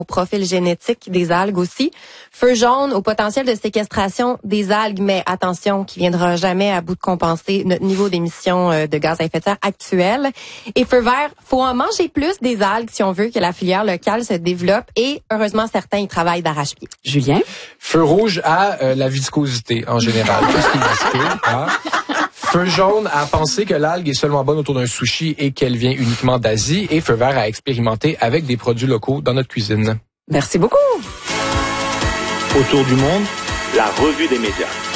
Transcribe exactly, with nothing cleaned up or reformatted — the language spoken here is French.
au profil génétique des algues aussi. Feu jaune au potentiel de séquestration des algues, mais attention, qui viendra jamais à bout de compenser notre niveau d'émissions de gaz à effet de serre actuel. Et feu vert, faut en manger plus des algues si on veut que la filière locale se développe. Et heureusement, certains y travaillent d'arrache-pied. Julien? Feu rouge à euh, la viscosité en général. Tout ce qui est visqueux, hein? Feu jaune à penser que l'algue est seulement bonne autour d'un sushi et qu'elle vient uniquement d'Asie. Et feu vert à expérimenter avec des produits locaux dans notre cuisine. Merci beaucoup. Autour du monde, la revue des médias.